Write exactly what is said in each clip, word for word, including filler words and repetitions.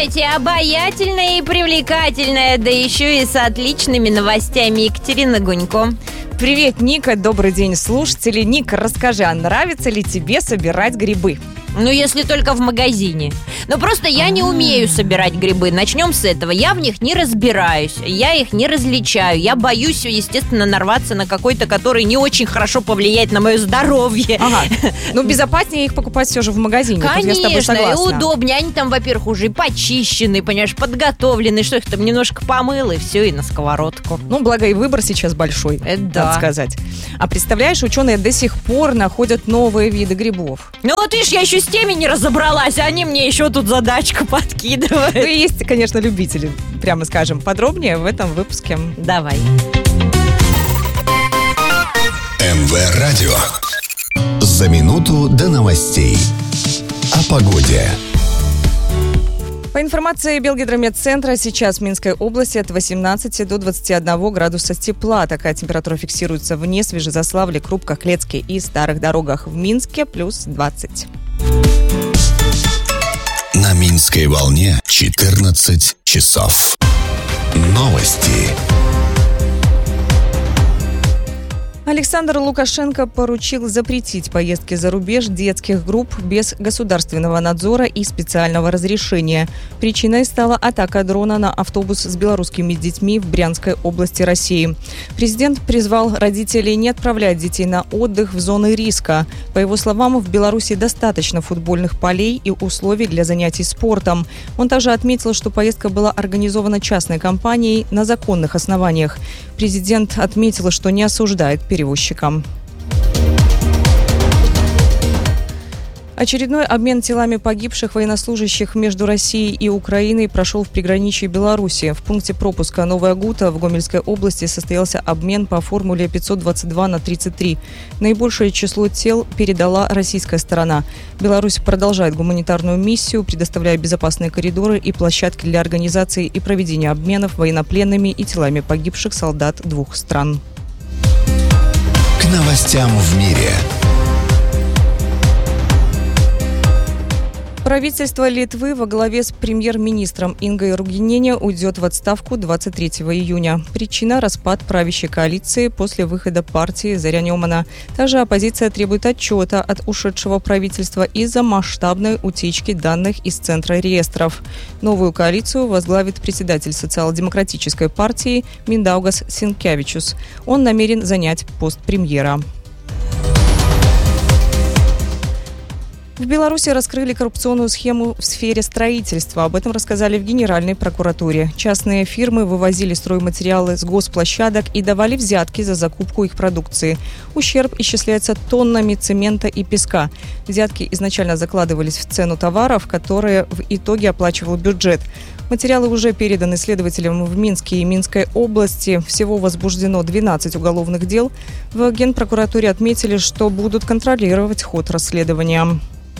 Знаете, обаятельная и привлекательная, да еще и с отличными новостями. Екатерина Гунько. Привет, Ника, добрый день, слушатели. Ника, расскажи, а нравится ли тебе собирать грибы? Ну, если только в магазине. Но просто я не умею собирать грибы. Начнем с этого. Я в них не разбираюсь. Я их не различаю. Я боюсь, естественно, нарваться на какой-то, который не очень хорошо повлияет на мое здоровье. Ага. Ну, безопаснее их покупать все же в магазине. Конечно, я с тобой и удобнее. Они там, во-первых, уже почищены, понимаешь, подготовлены. Что их там немножко помыл, и все, и на сковородку. Ну, благо и выбор сейчас большой, это надо да. сказать. А представляешь, ученые до сих пор находят новые виды грибов. Ну, вот видишь, я еще с теми не разобралась, а они мне еще тут задачку подкидывают. Ну, и есть, конечно, любители, прямо скажем. Подробнее в этом выпуске. Давай. эм вэ Радио. За минуту до новостей. О погоде. По информации Белгидромедцентра, сейчас в Минской области от восемнадцати до двадцати одного градуса тепла. Такая температура фиксируется в Несве, Жизославле, Крупках, Клецке и Старых Дорогах. В Минске плюс двадцать. На Минской волне четырнадцать часов. Новости. Александр Лукашенко поручил запретить поездки за рубеж детских групп без государственного надзора и специального разрешения. Причиной стала атака дрона на автобус с белорусскими детьми в Брянской области России. Президент призвал родителей не отправлять детей на отдых в зоны риска. По его словам, в Беларуси достаточно футбольных полей и условий для занятий спортом. Он также отметил, что поездка была организована частной компанией на законных основаниях. Президент отметил, что не осуждает перевозчикам. Очередной обмен телами погибших военнослужащих между Россией и Украиной прошел в приграничье Беларуси. В пункте пропуска Новая Гута в Гомельской области состоялся обмен по формуле пятьсот двадцать два на тридцать три. Наибольшее число тел передала российская сторона. Беларусь продолжает гуманитарную миссию, предоставляя безопасные коридоры и площадки для организации и проведения обменов военнопленными и телами погибших солдат двух стран. К новостям в мире. Правительство Литвы во главе с премьер-министром Ингой Ругинене уйдет в отставку двадцать третьего июня. Причина – распад правящей коалиции после выхода партии Заря Немана. Также оппозиция требует отчета от ушедшего правительства из-за масштабной утечки данных из Центра реестров. Новую коалицию возглавит председатель социал-демократической партии Миндаугас Синкевичус. Он намерен занять пост премьера. В Беларуси раскрыли коррупционную схему в сфере строительства. Об этом рассказали в Генеральной прокуратуре. Частные фирмы вывозили стройматериалы с госплощадок и давали взятки за закупку их продукции. Ущерб исчисляется тоннами цемента и песка. Взятки изначально закладывались в цену товаров, которые в итоге оплачивал бюджет. Материалы уже переданы следователям в Минске и Минской области. Всего возбуждено двенадцать уголовных дел. В Генпрокуратуре отметили, что будут контролировать ход расследования.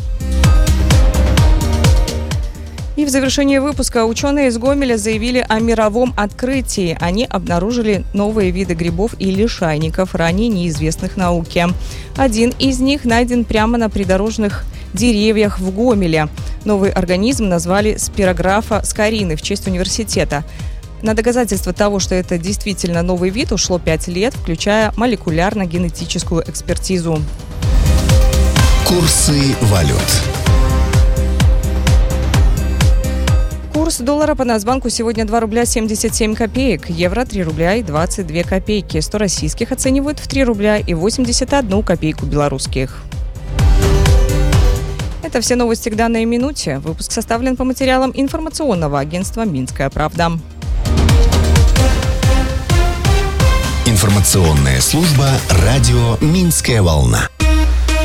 И в завершении выпуска ученые из Гомеля заявили о мировом открытии. Они обнаружили новые виды грибов и лишайников, ранее неизвестных науке. Один из них найден прямо на придорожных деревьях в Гомеле. Новый организм назвали спирографа скорины в честь университета. На доказательство того, что это действительно новый вид, ушло пять лет, включая молекулярно-генетическую экспертизу. Курсы валют. Курс доллара по Нацбанку сегодня два рубля семьдесят семь копеек, евро три рубля и двадцать две копейки, сто российских оценивают в три рубля и восемьдесят одну копейку белорусских. Это все новости к данной минуте. Выпуск составлен по материалам информационного агентства «Минская правда». Информационная служба «Радио Минская волна».